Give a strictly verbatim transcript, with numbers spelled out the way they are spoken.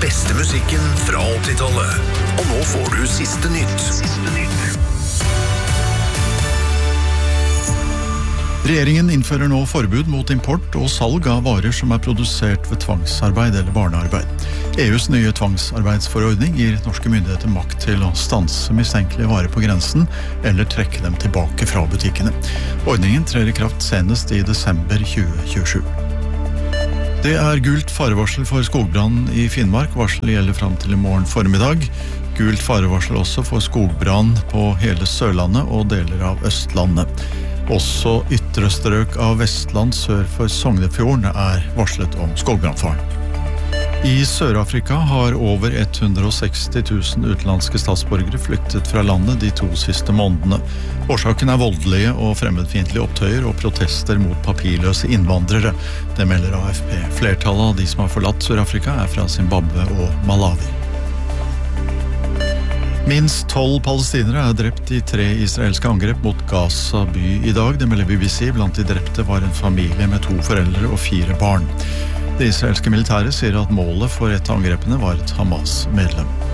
beste musikken fra åttitallet. Og nå får du siste nytt. Siste nytt. Regjeringen innfører nå forbud mot import og salg av varer som er produsert ved tvangsarbeid eller barnearbeid. E U's nye tvangsarbeidsforordning gir norske myndigheter makt til å stanse mistenkelige varer på grensen eller trekke dem tilbake fra butikkene. Ordningen trer i kraft senest i desember tjue tjuesju. Det er gult farevarsel for skogbrann i Finnmark. Varselet gjelder fram til i morgen formiddag. Gult farevarsel også for skogbrann på hele Sørlandet og deler av Østlandet. Også ytre strøk av Vestland sør for Sognefjorden er varslet om skogbrannfaren. I Sør-Afrika har over hundre og seksti tusen utenlandske statsborgere flyktet fra landet de to siste månedene. Årsaken er voldelige og fremmedfiendtlige opptøyer og protester mot papirløse innvandrere. Det melder A F P. Flertallet av de som har forlatt Sør-Afrika er fra Zimbabwe og Malawi. Minst tolv palestinere er drept i tre israelske angrep mot Gaza by i dag. Det melder B B C. Blant de drepte var en familie med to foreldre og fire barn. Det israelske militæret sier at målet for et av angrepene var et Hamas-medlem.